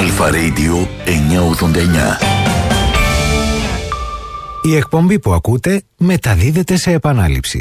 Αλφα Radio 989. Η εκπομπή που ακούτε μεταδίδεται σε επανάληψη.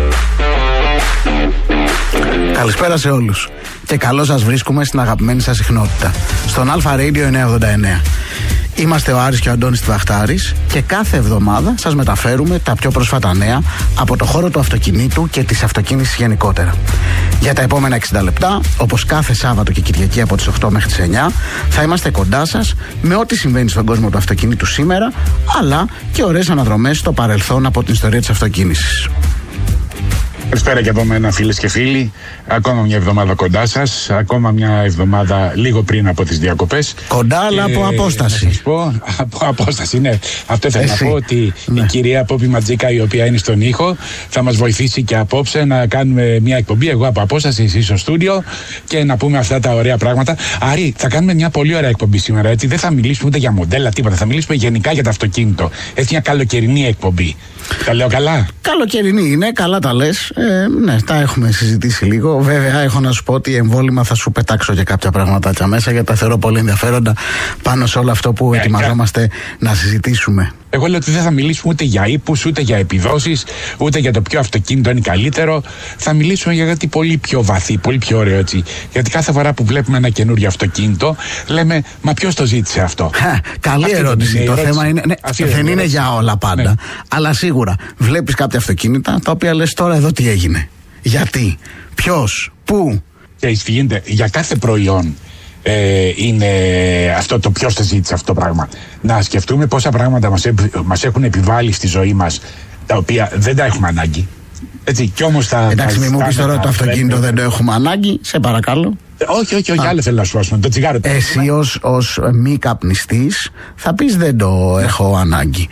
Καλησπέρα σε όλους και καλώς σας βρίσκουμε στην αγαπημένη σας συχνότητα, στον Αλφα Radio 989. Είμαστε ο Άρης και ο Αντώνης Τιβαχτάρης και κάθε εβδομάδα σας μεταφέρουμε τα πιο πρόσφατα νέα από το χώρο του αυτοκινήτου και της αυτοκίνησης γενικότερα. Για τα επόμενα 60 λεπτά, όπως κάθε Σάββατο και Κυριακή από τις 8 μέχρι τις 9, θα είμαστε κοντά σας με ό,τι συμβαίνει στον κόσμο του αυτοκινήτου σήμερα, αλλά και ωραίες αναδρομές στο παρελθόν από την ιστορία της αυτοκίνησης. Καλησπέρα και από μένα, φίλες και φίλοι. Ακόμα μια εβδομάδα κοντά σας. Ακόμα μια εβδομάδα λίγο πριν από τις διακοπές. Κοντά, αλλά από απόσταση. Να σας πω, από απόσταση, ναι. Αυτό ήθελα να πω, ότι η κυρία Πόπη Ματζίκα, η οποία είναι στον ήχο, θα μας βοηθήσει και απόψε να κάνουμε μια εκπομπή. Εγώ από απόσταση, εσείς στο στούντιο, και να πούμε αυτά τα ωραία πράγματα. Άρη, θα κάνουμε μια πολύ ωραία εκπομπή σήμερα. Έτσι. Δεν θα μιλήσουμε ούτε για μοντέλα, τίποτα. Θα μιλήσουμε γενικά για το αυτοκίνητο. Έτσι, μια καλοκαιρινή εκπομπή. Τα λέω καλά? Καλοκαιρινή είναι, καλά τα λες. Ναι, τα έχουμε συζητήσει λίγο. Βέβαια, έχω να σου πω ότι εμβόλυμα θα σου πετάξω και κάποια πραγματάκια μέσα, γιατί τα θεωρώ πολύ ενδιαφέροντα πάνω σε όλο αυτό που ετοιμαζόμαστε να συζητήσουμε. Εγώ λέω ότι δεν θα μιλήσουμε ούτε για ύπους, ούτε για επιδόσεις, ούτε για το ποιο αυτοκίνητο είναι καλύτερο. Θα μιλήσουμε για κάτι πολύ πιο βαθύ, πολύ πιο ωραίο, έτσι. Γιατί κάθε φορά που βλέπουμε ένα καινούριο αυτοκίνητο, λέμε, μα ποιος το ζήτησε αυτό? Καλή ερώτηση. Το θέμα είναι, δεν είναι για όλα πάντα. Ναι. Αλλά σίγουρα βλέπεις κάποια αυτοκίνητα τα οποία λες, τώρα εδώ τι έγινε? Γιατί? Ποιος? Πού? Και γίνεται για κάθε προϊόν. Είναι αυτό το ποιος το ζήτησε αυτό το πράγμα. Να σκεφτούμε πόσα πράγματα μας έχουν επιβάλει στη ζωή μας, τα οποία δεν τα έχουμε ανάγκη. Έτσι, κι όμως εντάξει, μην μου πεις τώρα το αυτοκίνητο δεν το έχουμε ανάγκη, σε παρακαλώ. Όχι, άλλο θέλω να σου πω. Το τσιγάρο. Εσύ ως μη καπνιστής θα πεις δεν το έχω ανάγκη.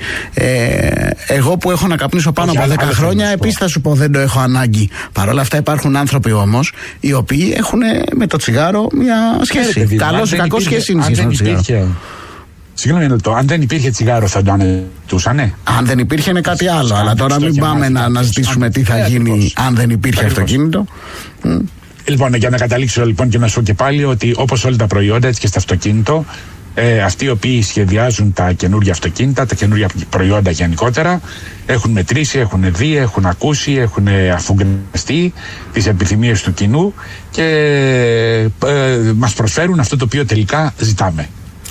Εγώ που έχω να καπνίσω πάνω από 10 χρόνια, επίσης θα σου πω δεν το έχω ανάγκη. Παρ' όλα αυτά υπάρχουν άνθρωποι όμως οι οποίοι έχουν με το τσιγάρο μια σχέση. Καλώς ή κακώς σχέση είναι με το τσιγάρο. Συγγνώμη ένα λεπτό, αν δεν υπήρχε τσιγάρο θα το ανετούσανε? Αν δεν υπήρχε είναι κάτι άλλο, αλλά τώρα μην πάμε να αναζητήσουμε τι θα γίνει αν δεν υπήρχε αυτοκίνητο. Λοιπόν, για να καταλήξω λοιπόν και να σου πω και πάλι ότι όπως όλα τα προϊόντα, έτσι και στο αυτοκίνητο, αυτοί οι οποίοι σχεδιάζουν τα καινούργια αυτοκίνητα, τα καινούργια προϊόντα γενικότερα, έχουν μετρήσει, έχουν δει, έχουν ακούσει, έχουν αφουγκραστεί τις επιθυμίες του κοινού και μας προσφέρουν αυτό το οποίο τελικά ζητάμε.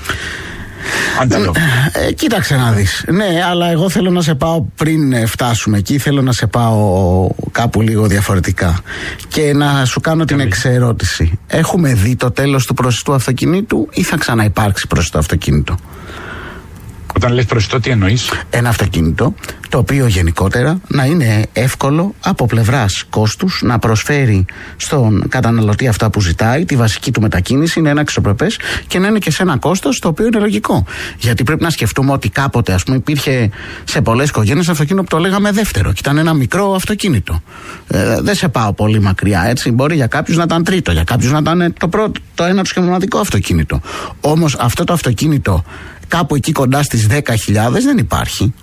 Κοίταξε να δεις. Ναι, αλλά εγώ θέλω να σε πάω, πριν φτάσουμε εκεί, θέλω να σε πάω κάπου λίγο διαφορετικά και να σου κάνω την εξερώτηση. Έχουμε δει το τέλος του προσιτού αυτοκινήτου ή θα ξαναυπάρξει προσιτό αυτοκίνητο? Όταν λες προσιτό, τι εννοείς? Ένα αυτοκίνητο το οποίο γενικότερα να είναι εύκολο από πλευράς κόστους να προσφέρει στον καταναλωτή αυτά που ζητάει, τη βασική του μετακίνηση, να είναι αξιοπρεπές και να είναι και σε ένα κόστος το οποίο είναι λογικό. Γιατί πρέπει να σκεφτούμε ότι κάποτε, ας πούμε, υπήρχε σε πολλές οικογένειες αυτοκίνητο που το λέγαμε δεύτερο και ήταν ένα μικρό αυτοκίνητο. Δεν σε πάω πολύ μακριά, έτσι. Μπορεί για κάποιους να ήταν τρίτο, για κάποιους να ήταν το πρώτο, το ένα τους και μοναδικό αυτοκίνητο. Όμως αυτό το αυτοκίνητο κάπου εκεί κοντά στις 10.000 δεν υπάρχει.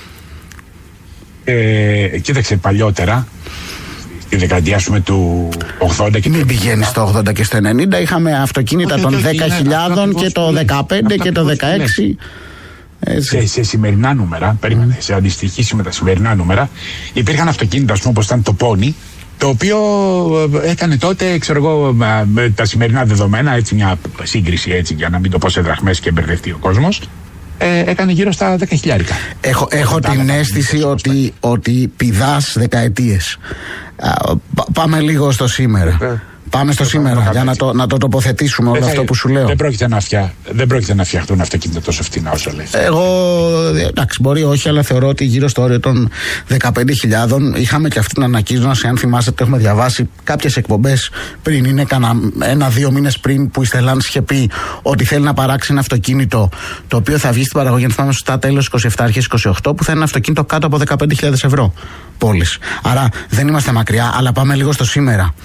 Κοίταξε, παλιότερα, στη δεκαετία του 80 και μην πηγαίνεις στο 80 και στο 90, είχαμε αυτοκίνητα των 10.000 και το 15 και το 16. Σε σημερινά νούμερα, περίμενε, σε αντιστοιχήση με τα σημερινά νούμερα, υπήρχαν αυτοκίνητα, ας πούμε, όπως ήταν το Pony, το οποίο έκανε τότε, ξέρω εγώ, με τα σημερινά δεδομένα, έτσι μια σύγκριση, έτσι, για να μην το πω σε δραχμές και μπερδευτεί ο κόσμος, έκανε γύρω στα 10.000. Έχω την αίσθηση ότι πηδάς δεκαετίες. Πάμε λίγο στο σήμερα. Πάμε στο σήμερα για να το τοποθετήσουμε όλο αυτό που σου λέω. Δεν πρόκειται να φτιαχτούν αυτοκίνητα τόσο φθηνά όσο λες. Εγώ, εντάξει, μπορεί όχι, αλλά θεωρώ ότι γύρω στο όριο των 15.000 είχαμε και αυτή την ανακοίνωση. Αν θυμάστε, το έχουμε διαβάσει κάποιες εκπομπές πριν. Είναι ένα-δύο μήνες πριν που η Stellantis είχε πει ότι θέλει να παράξει ένα αυτοκίνητο το οποίο θα βγει στην παραγωγή, αν θυμάμαι σωστά, τέλος 27, αρχές 28, που θα είναι ένα αυτοκίνητο κάτω από 15.000 ευρώ πόλης. Άρα δεν είμαστε μακριά, αλλά πάμε λίγο στο σήμερα.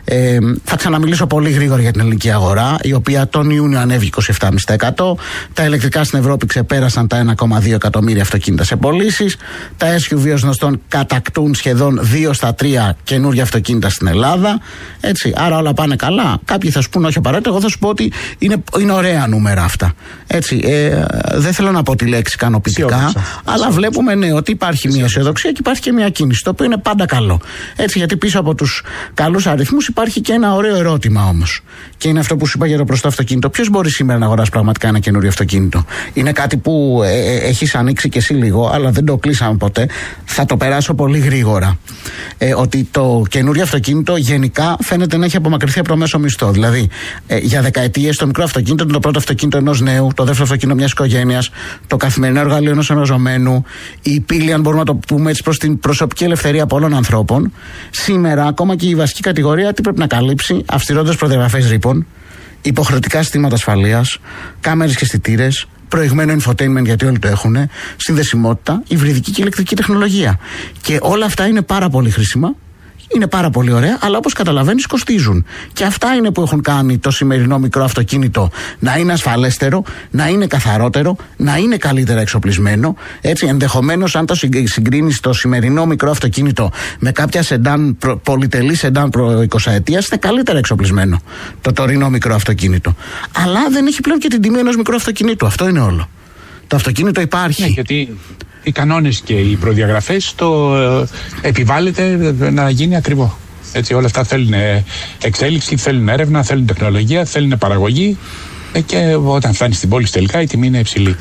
Θα ξαναμιλήσω πολύ γρήγορα για την ελληνική αγορά, η οποία τον Ιούνιο ανέβηκε 27,5%. Τα ηλεκτρικά στην Ευρώπη ξεπέρασαν τα 1,2 εκατομμύρια αυτοκίνητα σε πωλήσεις. Τα SUV ως γνωστόν κατακτούν σχεδόν 2 στα 3 καινούργια αυτοκίνητα στην Ελλάδα. Έτσι, άρα όλα πάνε καλά. Κάποιοι θα σου πούν όχι απαραίτητα, εγώ θα σου πω ότι είναι ωραία νούμερα αυτά. Έτσι, δεν θέλω να πω τη λέξη ικανοποιητικά, αλλά βλέπουμε ότι υπάρχει μια αισιοδοξία και υπάρχει και μια κίνηση, το οποίο είναι πάντα καλό. Έτσι, γιατί πίσω από τους καλούς αριθμούς υπάρχει και ένα ωραίο ερώτημα όμως. Και είναι αυτό που σου είπα για το προστό αυτοκίνητο. Ποιος μπορεί σήμερα να αγοράσει πραγματικά ένα καινούριο αυτοκίνητο? Είναι κάτι που έχεις ανοίξει κι εσύ λίγο, αλλά δεν το κλείσαμε ποτέ. Θα το περάσω πολύ γρήγορα. Ότι το καινούριο αυτοκίνητο γενικά φαίνεται να έχει απομακρυνθεί από το μέσο μισθό. Δηλαδή, για δεκαετίες το μικρό αυτοκίνητο είναι το πρώτο αυτοκίνητο ενός νέου, το δεύτερο αυτοκίνητο μιας οικογένειας, το καθημερινό εργαλείο ενός εργαζομένου, η πύλη, αν μπορούμε να το πούμε έτσι, προς την προσωπική ελευθερία πολλών ανθρώπων. Σήμερα, ακόμα και η βασική κατηγορία, τι πρέπει να καλύψει? Αυστηρότερες προδιαγραφές ρήπων, υποχρεωτικά συστήματα ασφαλείας, κάμερες και αισθητήρες, προηγμένο infotainment, γιατί όλοι το έχουν, συνδεσιμότητα, υβριδική και ηλεκτρική τεχνολογία. Και όλα αυτά είναι πάρα πολύ χρήσιμα. Είναι πάρα πολύ ωραία, αλλά όπως καταλαβαίνεις κοστίζουν. Και αυτά είναι που έχουν κάνει το σημερινό μικρό αυτοκίνητο να είναι ασφαλέστερο, να είναι καθαρότερο, να είναι καλύτερα εξοπλισμένο. Έτσι, ενδεχομένως, αν το συγκρίνεις το σημερινό μικρό αυτοκίνητο με κάποια σεντάν, πολυτελή σεντάν προ 20ετίας, είναι καλύτερα εξοπλισμένο το τωρινό μικρό αυτοκίνητο. Αλλά δεν έχει πλέον και την τιμή ενός μικρού αυτοκινήτου. Αυτό είναι όλο. Το αυτοκίνητο υπάρχει. Ναι, γιατί οι κανόνες και οι προδιαγραφές το επιβάλλεται να γίνει ακριβό. Έτσι, όλα αυτά θέλουν εξέλιξη, θέλουν έρευνα, θέλουν τεχνολογία, θέλουν παραγωγή και όταν φτάνει στην πόλη τελικά η τιμή είναι υψηλή.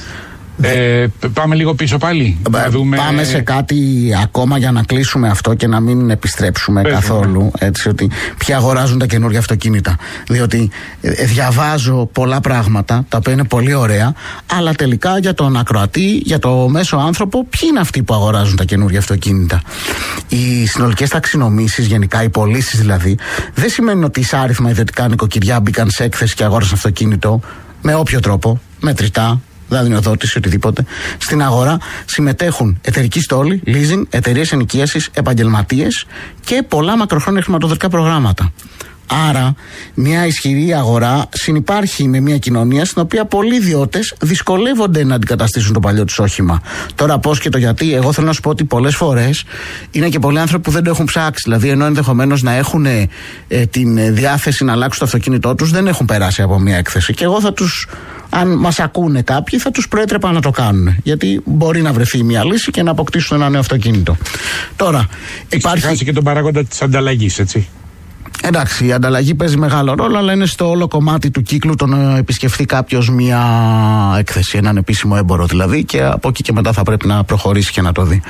Πάμε λίγο πίσω πάλι. Πάμε σε κάτι ακόμα για να κλείσουμε αυτό και να μην επιστρέψουμε καθόλου. Έτσι, ότι ποιοι αγοράζουν τα καινούργια αυτοκίνητα. Διότι διαβάζω πολλά πράγματα τα οποία είναι πολύ ωραία, αλλά τελικά για τον ακροατή, για το μέσο άνθρωπο, ποιοι είναι αυτοί που αγοράζουν τα καινούργια αυτοκίνητα? Οι συνολικές ταξινομήσεις, γενικά οι πωλήσεις δηλαδή, δεν σημαίνουν ότι εισάριθμα ιδιωτικά νοικοκυριά μπήκαν σε έκθεση και αγόρασαν αυτοκίνητο με όποιο τρόπο, μετρητά, δανειοδότηση, οτιδήποτε. Στην αγορά συμμετέχουν εταιρικοί στόλοι, leasing, εταιρείες ενοικίασης, επαγγελματίες και πολλά μακροχρόνια χρηματοδοτικά προγράμματα. Άρα, μια ισχυρή αγορά συνυπάρχει με μια κοινωνία στην οποία πολλοί ιδιώτες δυσκολεύονται να αντικαταστήσουν το παλιό τους όχημα. Τώρα, πώς και το γιατί, εγώ θέλω να σου πω ότι πολλές φορές είναι και πολλοί άνθρωποι που δεν το έχουν ψάξει. Δηλαδή, ενώ ενδεχομένως να έχουν την διάθεση να αλλάξουν το αυτοκίνητό τους, δεν έχουν περάσει από μια έκθεση. Και εγώ θα τους, αν μας ακούνε κάποιοι, θα τους προέτρεπα να το κάνουν. Γιατί μπορεί να βρεθεί μια λύση και να αποκτήσουν ένα νέο αυτοκίνητο. Τώρα, υπάρχει. Έχει και τον παράγοντα της ανταλλαγής, έτσι. Εντάξει, η ανταλλαγή παίζει μεγάλο ρόλο, αλλά είναι στο όλο κομμάτι του κύκλου το να επισκεφθεί κάποιος μια έκθεση, έναν επίσημο έμπορο δηλαδή, και από εκεί και μετά θα πρέπει να προχωρήσει και να το δει.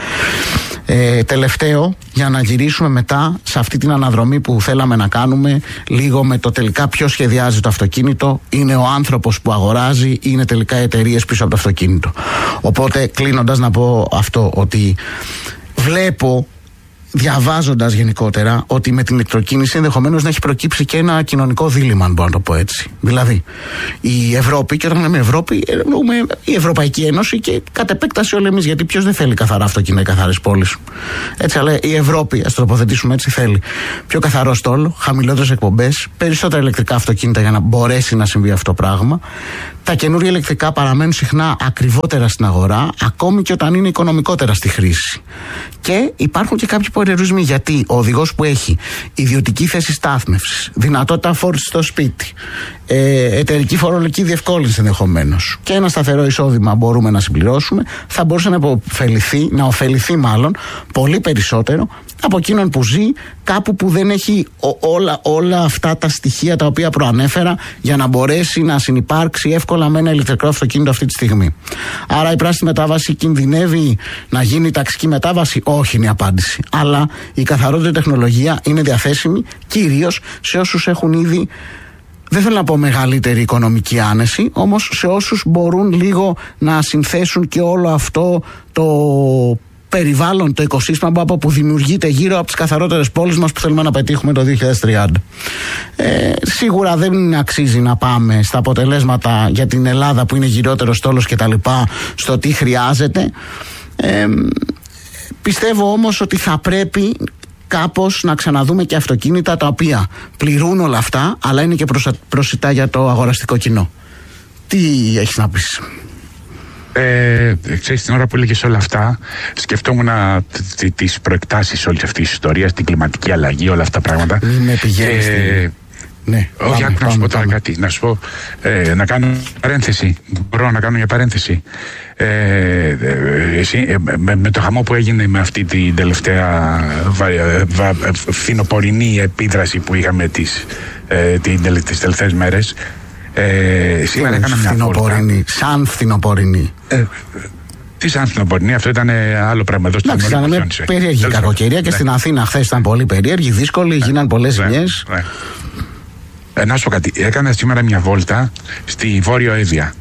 Τελευταίο, για να γυρίσουμε μετά σε αυτή την αναδρομή που θέλαμε να κάνουμε, λίγο με το τελικά ποιος σχεδιάζει το αυτοκίνητο, είναι ο άνθρωπος που αγοράζει ή είναι τελικά οι εταιρείες πίσω από το αυτοκίνητο. Οπότε, κλείνοντας, να πω αυτό, ότι βλέπω, διαβάζοντας γενικότερα, ότι με την ηλεκτροκίνηση ενδεχομένως να έχει προκύψει και ένα κοινωνικό δίλημμα, αν μπορώ να το πω έτσι. Δηλαδή, η Ευρώπη, και όταν λέμε Ευρώπη, εννοούμε η Ευρωπαϊκή Ένωση και κατ' επέκταση όλοι εμείς, γιατί ποιος δεν θέλει καθαρά αυτοκίνητα ή καθαρές πόλεις? Έτσι, αλλά η Ευρώπη, ας το τοποθετήσουμε έτσι, θέλει πιο καθαρό στόλο, χαμηλότερες εκπομπές, περισσότερα ηλεκτρικά αυτοκίνητα για να μπορέσει να συμβεί αυτό το πράγμα. Τα καινούργια ηλεκτρικά παραμένουν συχνά ακριβότερα στην αγορά, ακόμη και όταν είναι οικονομικότερα στη χρήση. Και υπάρχουν και κάποιοι περιορισμοί, γιατί ο οδηγός που έχει ιδιωτική θέση στάθμευσης, δυνατότητα φόρτισης στο σπίτι, εταιρική φορολογική διευκόλυνση ενδεχομένως και ένα σταθερό εισόδημα μπορούμε να συμπληρώσουμε, θα μπορούσε να ωφεληθεί μάλλον πολύ περισσότερο από εκείνον που ζει κάπου που δεν έχει όλα αυτά τα στοιχεία τα οποία προανέφερα για να μπορέσει να συνυπάρξει εύκολα με ένα ηλεκτρικό αυτοκίνητο αυτή τη στιγμή. Άρα η πράσινη μετάβαση κινδυνεύει να γίνει ταξική μετάβαση? Όχι, είναι η απάντηση. Αλλά η καθαρότερη τεχνολογία είναι διαθέσιμη κυρίως σε όσους έχουν ήδη, δεν θέλω να πω μεγαλύτερη οικονομική άνεση, όμως σε όσους μπορούν λίγο να συνθέσουν και όλο αυτό το περιβάλλον, το οικοσύστημα που δημιουργείται γύρω από τις καθαρότερες πόλεις μας που θέλουμε να πετύχουμε το 2030. Σίγουρα δεν αξίζει να πάμε στα αποτελέσματα για την Ελλάδα που είναι γυρότερος στόλος και τα λοιπά, στο τι χρειάζεται. Πιστεύω όμως ότι θα πρέπει κάπως να ξαναδούμε και αυτοκίνητα τα οποία πληρούν όλα αυτά, αλλά είναι και προσιτά για το αγοραστικό κοινό. Τι έχεις να πεις? Ξέρεις, την ώρα που έλεγες όλα αυτά, σκεφτόμουν τις προεκτάσεις όλης αυτής της ιστορίας, την κλιματική αλλαγή, όλα αυτά τα πράγματα. Με πηγαίνεις ναι, όχι, άκου να σου πω τώρα κάτι. Να σου πω, να κάνω παρένθεση. Μπορώ να κάνω μια παρένθεση. Με το χαμό που έγινε με αυτή την τελευταία φθινοπορεινή επίδραση που είχαμε τις τελευταίες μέρες, σήμερα έκανα μια βόλτα. Σαν φθινοπορεινή. Τι σαν φθινοπορεινή, αυτό ήταν άλλο πράγμα εδώ στην Ελλάδα. Ήταν μια περίεργη κακοκαιρία και στην Αθήνα χθες ήταν πολύ περίεργη, δύσκολη, γίναν πολλές ζημιές. Να σου πω κάτι, έκανα σήμερα μια βόλτα στη Βόρειο Εύβοια.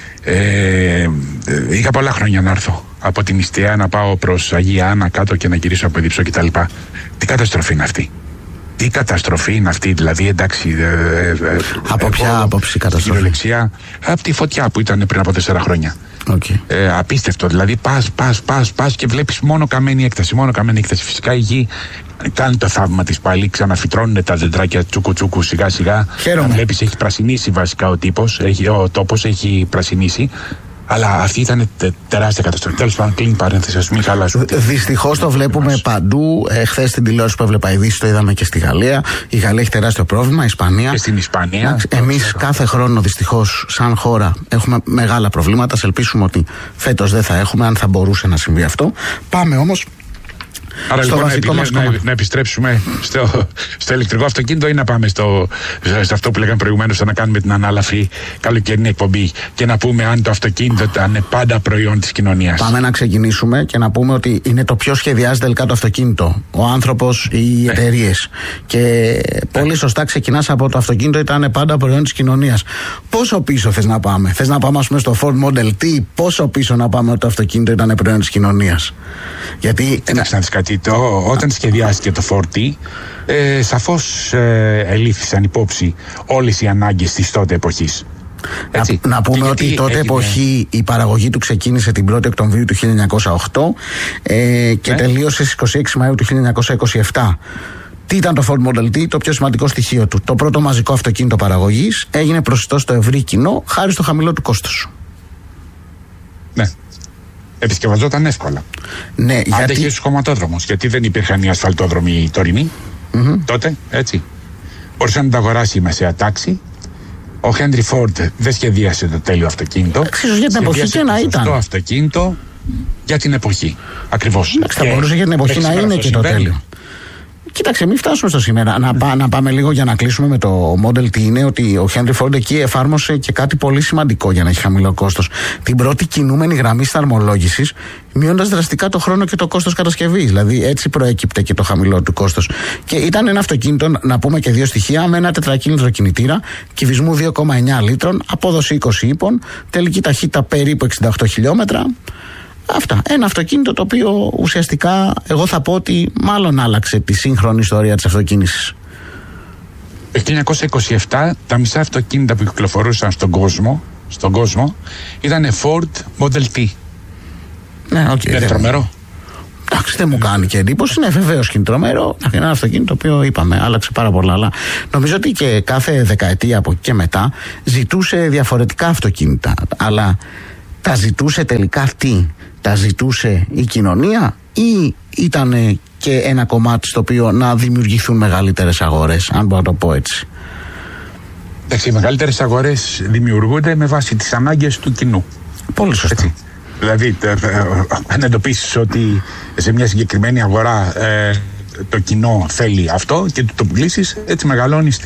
Είχα πολλά χρόνια να έρθω από την Ιστιά να πάω προς Αγία Άννα κάτω και να γυρίσω από Δίψο κτλ. Τι καταστροφή είναι αυτή? Τι καταστροφή είναι αυτή, δηλαδή, εντάξει. Από ποια άποψη καταστροφή? Κυριολεξία, από τη φωτιά που ήταν πριν από 4 χρόνια. Okay. Απίστευτο, δηλαδή πας και βλέπεις μόνο καμένη έκταση. Φυσικά η γη κάνει το θαύμα της πάλι, ξαναφυτρώνουν τα δεντράκια τσούκου σιγά σιγά. Χαίρομαι. Βλέπεις, έχει πρασινίσει βασικά ο τόπος έχει πρασινίσει. Αλλά αυτή ήταν τεράστια καταστροφή. Τέλος πάντων, κλείνει παρένθεση, ας μην χαλάσουμε. Δυστυχώς το βλέπουμε παντού. Χθες στην τηλεόραση που έβλεπα ειδήσεις το είδαμε και στη Γαλλία. Η Γαλλία έχει τεράστιο πρόβλημα, η Ισπανία. Και στην Ισπανία. Εμείς κάθε χρόνο δυστυχώς, σαν χώρα, έχουμε μεγάλα προβλήματα. Σε ελπίσουμε ότι φέτος δεν θα έχουμε, αν θα μπορούσε να συμβεί αυτό. Πάμε όμως. Άρα λοιπόν να επιστρέψουμε στο ηλεκτρικό αυτοκίνητο ή να πάμε στο αυτό που λέγαμε προηγουμένως, να κάνουμε την ανάλαφη καλοκαιρινή εκπομπή και να πούμε αν το αυτοκίνητο ήταν πάντα προϊόν της κοινωνίας? Πάμε να ξεκινήσουμε και να πούμε ότι είναι το ποιο σχεδιάζει τελικά το αυτοκίνητο, ο άνθρωπος ή οι εταιρείες. Και πολύ σωστά ξεκινάς από το αυτοκίνητο ήταν πάντα προϊόν της κοινωνίας. Πόσο πίσω θες να πάμε? Θες να πάμε, ας πούμε, στο Ford Model T? Πόσο πίσω να πάμε ότι το αυτοκίνητο ήταν προϊόν της κοινωνίας? Γιατί όταν σχεδιάστηκε το Ford T, σαφώς ελήφθησαν υπόψη όλες οι ανάγκες της τότε εποχής. Να πούμε ότι η τότε εποχή η παραγωγή του ξεκίνησε την 1η Οκτωβρίου του 1908 και τελείωσε στις 26 Μαΐου του 1927. Τι ήταν το Ford Model T? Το πιο σημαντικό στοιχείο του, το πρώτο μαζικό αυτοκίνητο παραγωγής, έγινε προσιτό στο ευρύ κοινό χάρη στο χαμηλό του κόστος. Ναι. Επισκευαζόταν εύκολα. Ναι, άντεχε στους χωματόδρομους, γιατί δεν υπήρχαν οι ασφαλτόδρομοι τωρινοί τότε, έτσι. Μπορούσε να τα αγοράσει η μεσαία τάξη. Ο Χένρι Φόρντ δεν σχεδίασε το τέλειο αυτοκίνητο. Για την εποχή και να ήταν. Το αυτοκίνητο για την εποχή. Ακριβώς. Θα μπορούσε για την εποχή να είναι και το τέλειο. Κοίταξε, μην φτάσουμε στο σήμερα. Να πάμε λίγο για να κλείσουμε με το Model T. Είναι ότι ο Henry Ford εκεί εφάρμοσε και κάτι πολύ σημαντικό για να έχει χαμηλό κόστος. Την πρώτη κινούμενη γραμμή σταρμολόγησης, μειώνοντας δραστικά το χρόνο και το κόστος κατασκευής. Δηλαδή, έτσι προέκυπτε και το χαμηλό του κόστος. Και ήταν ένα αυτοκίνητο, να πούμε και δύο στοιχεία, με ένα τετρακίνητρο κινητήρα, κυβισμού 2,9 λίτρων, απόδοση 20 ύπων, τελική ταχύτητα περίπου 68 χιλιόμετρα. Αυτά. Ένα αυτοκίνητο το οποίο ουσιαστικά εγώ θα πω ότι μάλλον άλλαξε τη σύγχρονη ιστορία της αυτοκίνησης. Το 1927 τα μισά αυτοκίνητα που κυκλοφορούσαν στον κόσμο ήταν Ford Model T. Ναι, okay, είναι τρομερό. Εντάξει, δεν μου κάνει και εντύπωση. Είναι βεβαίως και είναι τρομερό. Είναι ένα αυτοκίνητο το οποίο είπαμε, άλλαξε πάρα πολλά. Αλλά νομίζω ότι και κάθε δεκαετία από εκεί και μετά ζητούσε διαφορετικά αυτοκίνητα. Αλλά τα ζητούσε τελικά τι? Τα ζητούσε η κοινωνία ή ήταν και ένα κομμάτι στο οποίο να δημιουργηθούν μεγαλύτερες αγορές, αν μπορώ να το πω έτσι? Εντάξει, οι μεγαλύτερες αγορές δημιουργούνται με βάση τις ανάγκες του κοινού. Πολύ σωστά. Έτσι. Δηλαδή, αν εντοπίσεις ότι σε μια συγκεκριμένη αγορά το κοινό θέλει αυτό και το πουλήσεις, έτσι μεγαλώνεις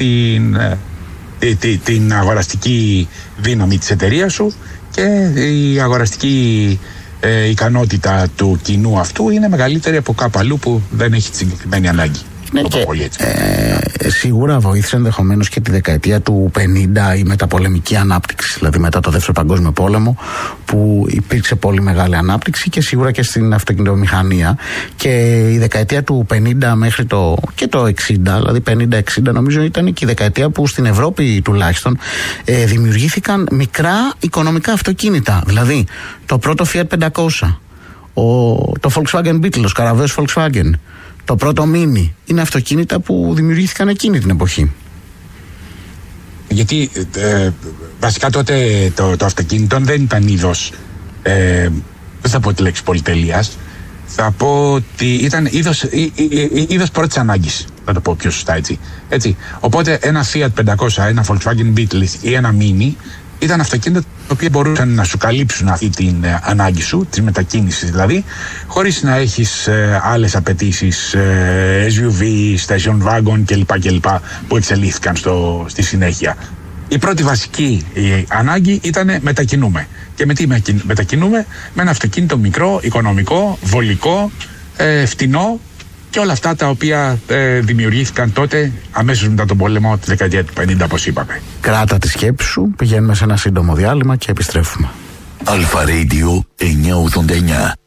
την αγοραστική δύναμη της εταιρείας σου και η αγοραστική ικανότητα του κοινού αυτού είναι μεγαλύτερη από κάπου αλλού που δεν έχει τη συγκεκριμένη ανάγκη. Ναι, και σίγουρα βοήθησε ενδεχομένως και τη δεκαετία του 50 η μεταπολεμική ανάπτυξη, δηλαδή μετά το Δεύτερο Παγκόσμιο Πόλεμο, που υπήρξε πολύ μεγάλη ανάπτυξη και σίγουρα και στην αυτοκινητομηχανία. Και η δεκαετία του 50 μέχρι το 60, δηλαδή 50-60, νομίζω ήταν και η δεκαετία που στην Ευρώπη τουλάχιστον δημιουργήθηκαν μικρά οικονομικά αυτοκίνητα. Δηλαδή το πρώτο Fiat 500, το Volkswagen Beetle, ο σκαραβαίος Volkswagen, Το πρώτο μίνι είναι αυτοκίνητα που δημιουργήθηκαν εκείνη την εποχή. Γιατί βασικά τότε το αυτοκίνητο δεν ήταν είδος, δεν θα πω τη λέξη πολυτελείας, θα πω ότι ήταν είδος πρώτης ανάγκης, θα το πω πιο σωστά έτσι. Οπότε ένα Fiat 500, ένα Volkswagen Beetle ή ένα Mini ήταν αυτοκίνητα τα οποία μπορούσαν να σου καλύψουν αυτή την ανάγκη σου, της μετακίνησης δηλαδή, χωρίς να έχεις άλλες απαιτήσεις, SUV, station wagon κλπ. Που εξελίχθηκαν στη συνέχεια. Η πρώτη βασική ανάγκη ήταν μετακινούμε. Και με τι μετακινούμε? Με ένα αυτοκίνητο μικρό, οικονομικό, βολικό, φτηνό και όλα αυτά τα οποία δημιουργήθηκαν τότε αμέσως μετά τον πόλεμο τη δεκαετία του 50, όπως είπαμε. Κράτα τη σκέψη σου, πηγαίνουμε σε ένα σύντομο διάλειμμα και επιστρέφουμε. Αλφα Radio 989.